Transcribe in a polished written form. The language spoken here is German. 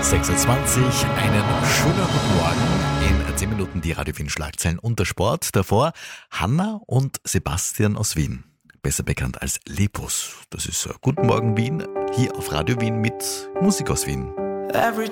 6.20 Uhr, einen schönen guten Morgen. In 10 Minuten die Radio Wien Schlagzeilen und der Sport. Davor Hanna und Sebastian aus Wien, besser bekannt als Lepus. Das ist Guten Morgen Wien, hier auf Radio Wien mit Musik aus Wien. Every